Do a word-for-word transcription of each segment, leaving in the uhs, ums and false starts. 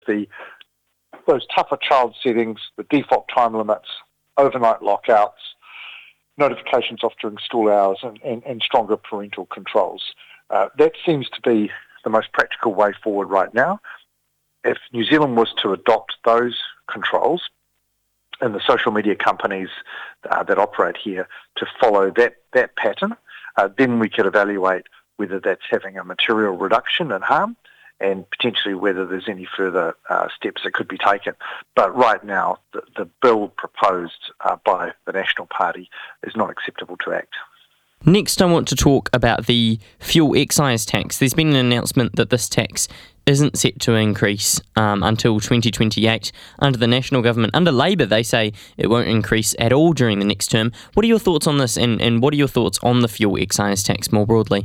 The those tougher child settings, the default time limits, overnight lockouts, notifications off during school hours, and, and, and stronger parental controls. Uh, that seems to be the most practical way forward right now. If New Zealand was to adopt those controls, and the social media companies uh, that operate here to follow that, that pattern, uh, then we could evaluate whether that's having a material reduction in harm and potentially whether there's any further uh, steps that could be taken. But right now, the, the bill proposed uh, by the National Party is not acceptable to act. Next, I want to talk about the fuel excise tax. There's been an announcement that this tax isn't set to increase um, until twenty twenty-eight under the National Government. Under Labour, they say it won't increase at all during the next term. What are your thoughts on this, and, and what are your thoughts on the fuel excise tax more broadly?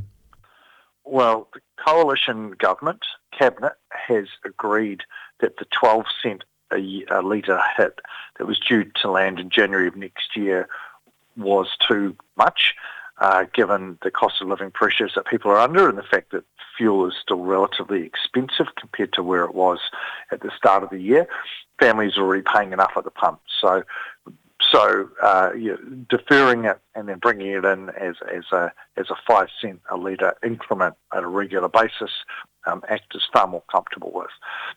Well, the coalition government, Cabinet, has agreed that the twelve cent a, a litre hit that was due to land in January of next year was too much, uh, given the cost of living pressures that people are under and the fact that fuel is still relatively expensive compared to where it was at the start of the year. Families are already paying enough at the pump. So so uh, yeah, deferring it and then bringing it in as, as a as a five cent a litre increment at a regular basis, um, ACT is far more comfortable with.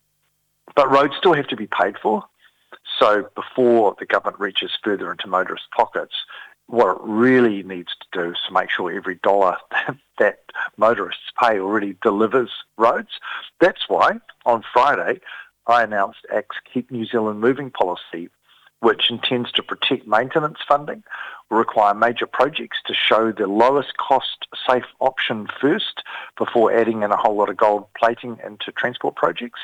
But roads still have to be paid for. So before the government reaches further into motorist pockets, what it really needs to do is to make sure every dollar that, that motorists pay already delivers roads. That's why on Friday I announced ACT's Keep New Zealand Moving policy, which intends to protect maintenance funding, will require major projects to show the lowest cost safe option first before adding in a whole lot of gold plating into transport projects,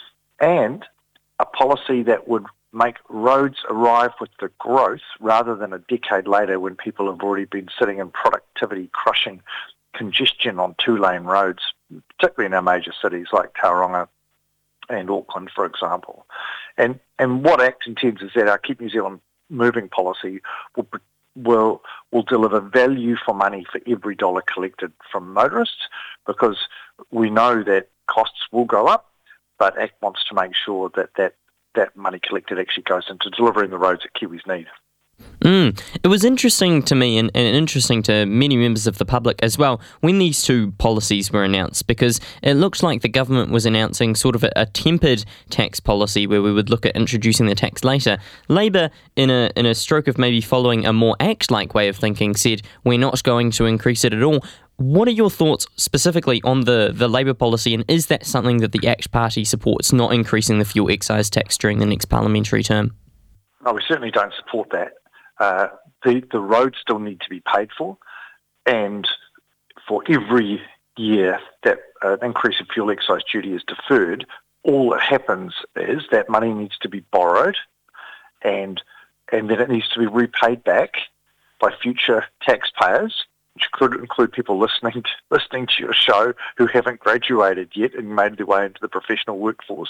and a policy that would make roads arrive with the growth rather than a decade later when people have already been sitting in productivity crushing congestion on two-lane roads, particularly in our major cities like Tauranga and Auckland, for example. And and what ACT intends is that our Keep New Zealand Moving policy will will will deliver value for money for every dollar collected from motorists, because we know that costs will go up, but ACT wants to make sure that that that money collected actually goes into delivering the roads that Kiwis need. Mm. It was interesting to me and, and interesting to many members of the public as well when these two policies were announced, because it looked like the government was announcing sort of a, a tempered tax policy where we would look at introducing the tax later. Labour, in a in a stroke of maybe following a more ACT-like way of thinking, said we're not going to increase it at all. What are your thoughts specifically on the, the Labour policy, and is that something that the ACT Party supports, not increasing the fuel excise tax during the next parliamentary term? No, we certainly don't support that. Uh, the, the roads still need to be paid for, and for every year that an uh, increase in fuel excise duty is deferred, all that happens is that money needs to be borrowed, and and then it needs to be repaid back by future taxpayers, which could include people listening to, listening to your show who haven't graduated yet and made their way into the professional workforce.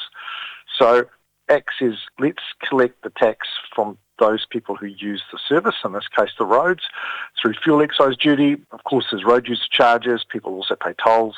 So ACT says, let's collect the tax from those people who use the service, in this case the roads, through fuel excise duty. Of course, there's road user charges. People also pay tolls.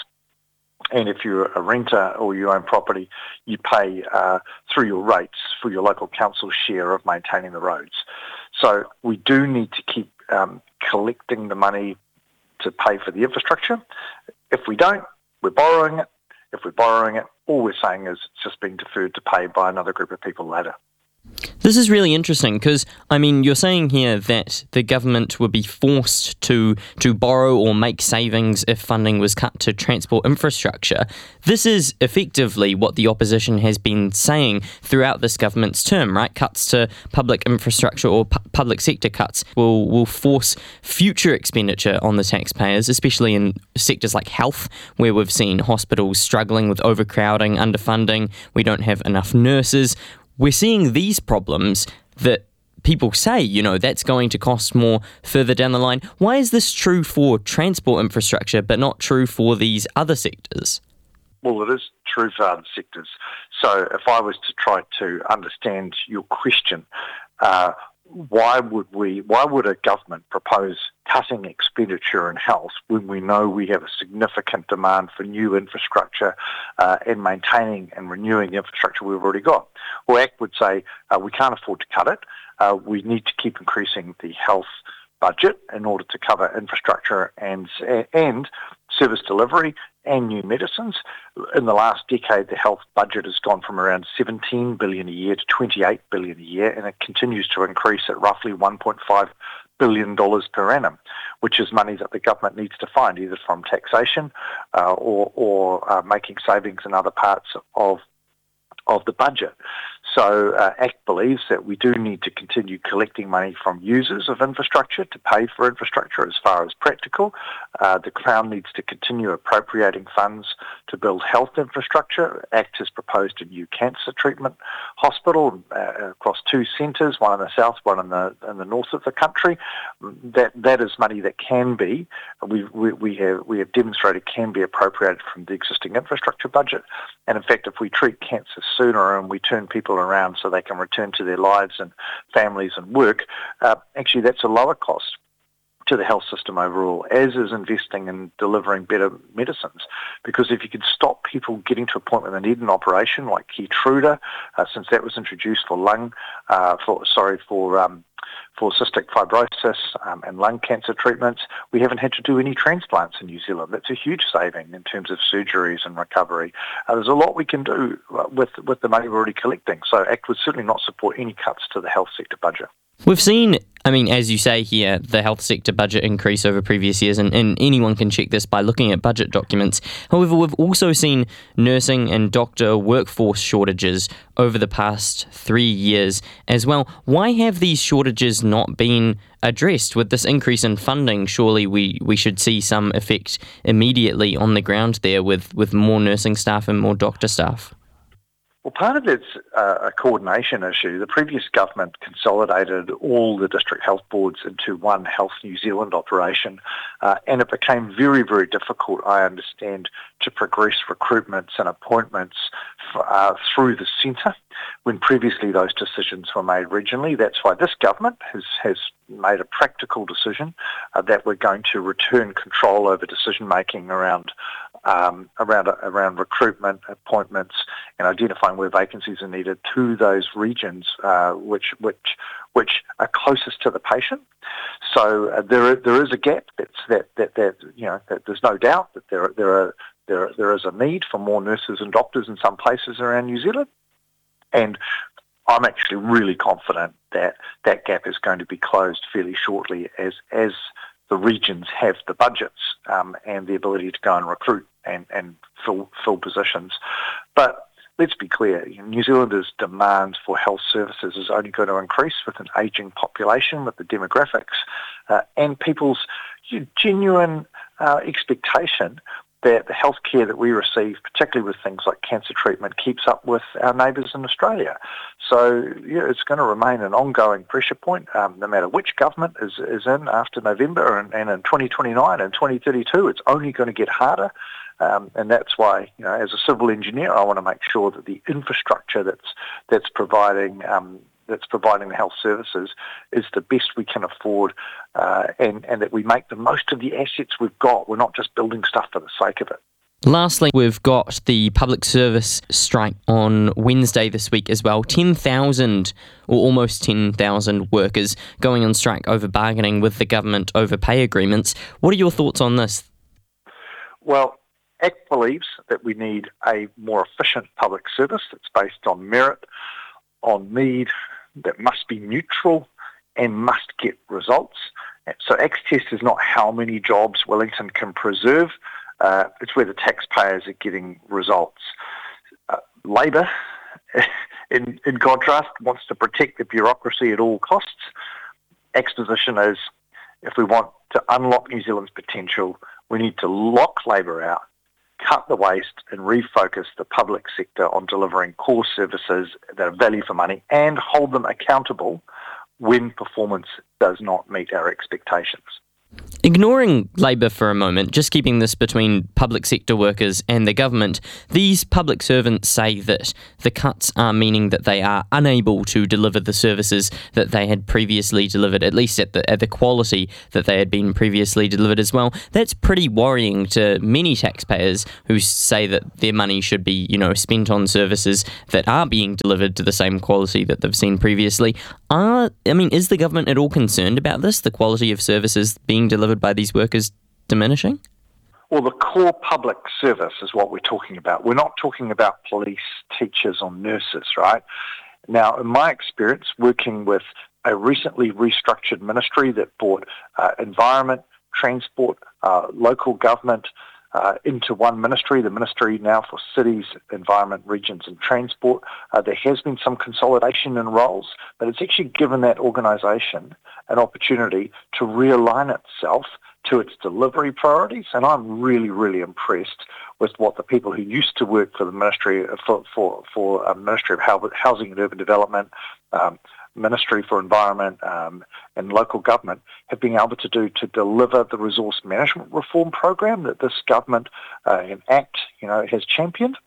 And if you're a renter or you own property, you pay uh, through your rates for your local council's share of maintaining the roads. So we do need to keep um, collecting the money to pay for the infrastructure. If we don't, we're borrowing it. If we're borrowing it, all we're saying is it's just being deferred to pay by another group of people later. This is really interesting because, I mean, you're saying here that the government would be forced to to borrow or make savings if funding was cut to transport infrastructure. This is effectively what the opposition has been saying throughout this government's term, right? Cuts to public infrastructure or pu- public sector cuts will, will force future expenditure on the taxpayers, especially in sectors like health, where we've seen hospitals struggling with overcrowding, underfunding. We don't have enough nurses. We're seeing these problems that people say, you know, that's going to cost more further down the line. Why is this true for transport infrastructure but not true for these other sectors? Well, it is true for other sectors. So if I was to try to understand your question, uh, why would we? Why would a government propose cutting expenditure in health when we know we have a significant demand for new infrastructure uh, and maintaining and renewing the infrastructure we've already got? Well, A C T would say uh, we can't afford to cut it. Uh, we need to keep increasing the health budget in order to cover infrastructure and and service delivery and new medicines. In the last decade, the health budget has gone from around seventeen billion dollars a year to twenty-eight billion dollars a year, and it continues to increase at roughly one point five billion dollars per annum, which is money that the government needs to find either from taxation uh, or, or uh, making savings in other parts of of the budget. So uh, A C T believes that we do need to continue collecting money from users of infrastructure to pay for infrastructure as far as practical. Uh, the Crown needs to continue appropriating funds to build health infrastructure. A C T has proposed a new cancer treatment hospital uh, across two centres, one in the south, one in the in the north of the country. That that is money that can be, we, we, we have we have demonstrated can be appropriated from the existing infrastructure budget. And in fact, if we treat cancer sooner and we turn people around so they can return to their lives and families and work, uh, actually that's a lower cost to the health system overall, as is investing in delivering better medicines. Because if you could stop people getting to a point where they need an operation like Keytruda, uh, since that was introduced for lung, uh, for sorry, for um, for cystic fibrosis um, and lung cancer treatments, we haven't had to do any transplants in New Zealand. That's a huge saving in terms of surgeries and recovery. Uh, there's a lot we can do with with the money we're already collecting. So A C T would certainly not support any cuts to the health sector budget. We've seen, I mean, as you say here, the health sector budget increase over previous years, and, and anyone can check this by looking at budget documents. However, we've also seen nursing and doctor workforce shortages over the past three years as well. Why have these shortages not been addressed? With this increase in funding, surely we, we should see some effect immediately on the ground there with, with more nursing staff and more doctor staff. Well, part of it's uh, a coordination issue. The previous government consolidated all the district health boards into one Health New Zealand operation, uh, and it became very, very difficult, I understand, to progress recruitments and appointments for, uh, through the centre when previously those decisions were made regionally. That's why this government has, has made a practical decision uh, that we're going to return control over decision-making around Um, around around recruitment, appointments, and identifying where vacancies are needed to those regions uh, which which which are closest to the patient. So uh, there there is a gap. That's that that that you know that there's no doubt that there there are there there is a need for more nurses and doctors in some places around New Zealand, and I'm actually really confident that that gap is going to be closed fairly shortly as as the regions have the budgets um, and the ability to go and recruit and, and fill, fill positions. But let's be clear, New Zealanders' demand for health services is only going to increase with an ageing population, with the demographics, uh, and people's genuine uh, expectation that the health care that we receive, particularly with things like cancer treatment, keeps up with our neighbours in Australia. So yeah, it's going to remain an ongoing pressure point, um, no matter which government is, is in after November and, and in twenty twenty-nine and twenty thirty-two. It's only going to get harder. Um, and that's why, you know, as a civil engineer, I want to make sure that the infrastructure that's that's providing um, that's providing the health services is the best we can afford, uh, and, and that we make the most of the assets we've got. We're not just building stuff for the sake of it. Lastly, we've got the public service strike on Wednesday this week as well. ten thousand or almost ten thousand workers going on strike over bargaining with the government over pay agreements. What are your thoughts on this? Well, A C T believes that we need a more efficient public service that's based on merit, on need, that must be neutral and must get results. So Access is not how many jobs Wellington can preserve, uh, it's where the taxpayers are getting results. Uh, Labor, in, in contrast, wants to protect the bureaucracy at all costs. Access position is, if we want to unlock New Zealand's potential, we need to lock Labor out, cut the waste and refocus the public sector on delivering core services that are value for money and hold them accountable when performance does not meet our expectations. Ignoring Labour for a moment, just keeping this between public sector workers and the government, these public servants say that the cuts are meaning that they are unable to deliver the services that they had previously delivered, at least at the, at the quality that they had been previously delivered as well. That's pretty worrying to many taxpayers who say that their money should be, you know, spent on services that are being delivered to the same quality that they've seen previously. Are, I mean, is the government at all concerned about this, the quality of services being delivered by these workers diminishing? Well, the core public service is what we're talking about. We're not talking about police, teachers or nurses, right? Now, in my experience, working with a recently restructured ministry that brought uh, environment, transport, uh, local government uh, into one ministry, the Ministry now for Cities, Environment, Regions and Transport, uh, there has been some consolidation in roles, but it's actually given that organisation an opportunity to realign itself to its delivery priorities, and I'm really, really impressed with what the people who used to work for the Ministry for for, for uh, Ministry of Housing and Urban Development, um, Ministry for Environment um, and Local Government have been able to do to deliver the resource management reform program that this government uh, and Act, you know, has championed.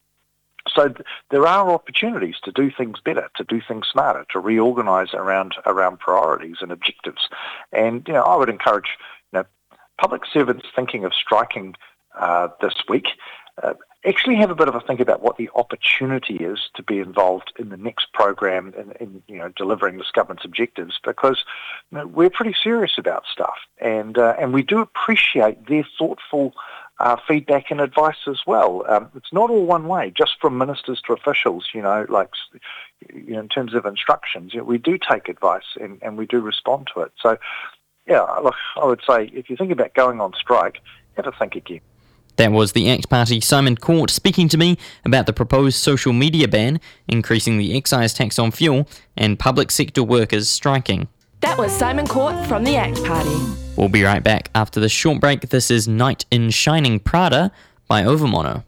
So th- there are opportunities to do things better, to do things smarter, to reorganise around around priorities and objectives. And you know, I would encourage you know public servants thinking of striking uh, this week. Uh, actually have a bit of a think about what the opportunity is to be involved in the next program in, in you know delivering this government's objectives, because you know, we're pretty serious about stuff, and uh, and we do appreciate their thoughtful uh, feedback and advice as well. Um, it's not all one way, just from ministers to officials. You know, like you know, in terms of instructions, you know, we do take advice and, and we do respond to it. So, yeah, look, I would say if you think about going on strike, have a think again. That was the ACT Party Simon Court speaking to me about the proposed social media ban, increasing the excise tax on fuel, and public sector workers striking. That was Simon Court from the ACT Party. We'll be right back after this short break. This is Night in Shining Prada by Overmono.